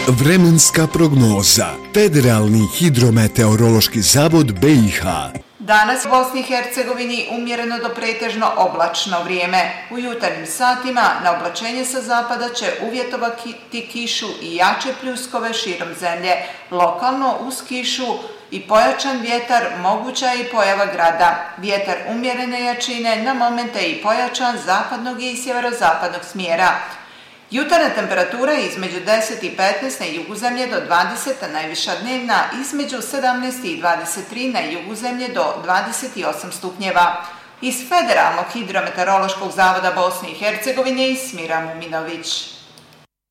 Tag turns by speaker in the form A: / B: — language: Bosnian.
A: Vremenska prognoza. Federalni hidrometeorološki zavod BiH.
B: Danas u Bosni i Hercegovini umjereno do pretežno oblačno vrijeme. U jutarnjim satima na oblačenje sa zapada će uvjetovati kišu i jače pljuskove širom zemlje. Lokalno uz kišu i pojačan vjetar moguća je i pojava grada. Vjetar umjerene jačine na momente i pojačan zapadnog i sjeverozapadnog smjera. Jutarnja temperatura je između 10 i 15 na jugu zemlje do 20, a najviša dnevna između 17 i 23 na jugu zemlje do 28 stupnjeva. Iz Federalnog hidrometeorološkog zavoda Bosne i Hercegovine Smira Muminović.